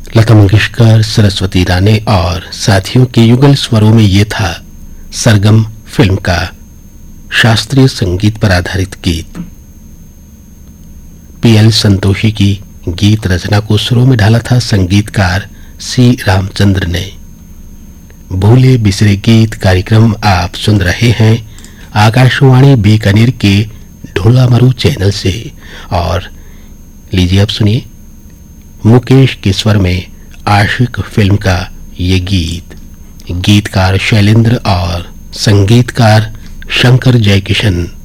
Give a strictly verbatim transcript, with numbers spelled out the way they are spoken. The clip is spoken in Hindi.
लता मंगेशकर, सरस्वती राणे और साथियों के युगल स्वरों में ये था सरगम फिल्म का शास्त्रीय संगीत पर आधारित गीत। पीएल संतोषी की गीत रचना को सुरों में ढाला था संगीतकार सी रामचंद्र ने। भूले बिसरे गीत कार्यक्रम आप सुन रहे हैं आकाशवाणी बीकानेर के ढोलामरू चैनल से। और लीजिए अब सुनिए मुकेश के स्वर में आशिक फिल्म का ये गीत। गीतकार शैलेंद्र और संगीतकार शंकर जयकिशन।